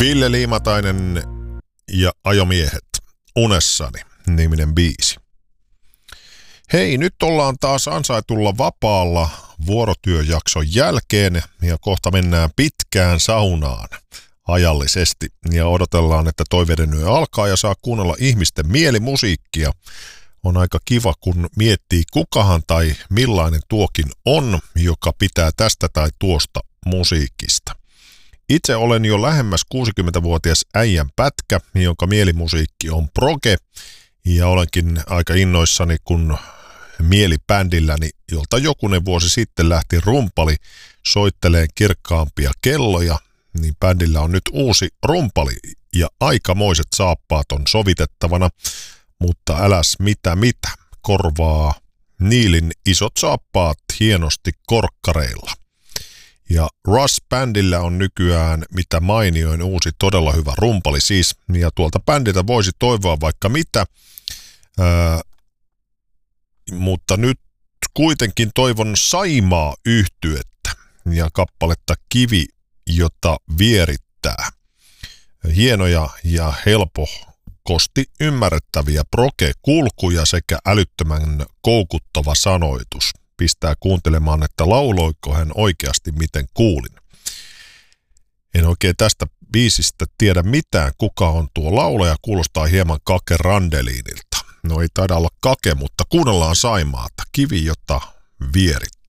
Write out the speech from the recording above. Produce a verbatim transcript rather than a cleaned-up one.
Ville Liimatainen ja Ajomiehet, Unessani niminen biisi. Hei, nyt ollaan taas ansaitulla vapaalla vuorotyöjakson jälkeen ja kohta mennään pitkään saunaan ajallisesti ja odotellaan, että toiveiden yö alkaa ja saa kuunnella ihmisten mielimusiikkia. On aika kiva, kun miettii kukahan tai millainen tuokin on, joka pitää tästä tai tuosta musiikista. Itse olen jo lähemmäs kuusikymmentävuotias äijän pätkä, jonka mielimusiikki on proge, ja olenkin aika innoissani, kun mielibändilläni, jolta jokunen vuosi sitten lähti rumpali soitteleen kirkkaampia kelloja, niin bändillä on nyt uusi rumpali ja aikamoiset saappaat on sovitettavana, mutta äläs mitä mitä, korvaa Niilin isot saappaat hienosti korkkareilla. Ja Rush-bändillä on nykyään mitä mainioin uusi todella hyvä rumpali siis, ja tuolta bändiltä voisi toivoa vaikka mitä, ää, mutta nyt kuitenkin toivon Saimaa -yhtyettä ja kappaletta Kivi, jota vierittää. Hienoja ja helpokosti ymmärrettäviä proge-kulkuja sekä älyttömän koukuttava sanoitus. Pistää kuuntelemaan, että lauloiko hän oikeasti miten kuulin. En oikein tästä biisistä tiedä mitään, kuka on tuo laulaja, kuulostaa hieman Kake Randeliinilta. No ei taida olla Kake, mutta kuunnellaan Saimaata, Kivi, jota vierit.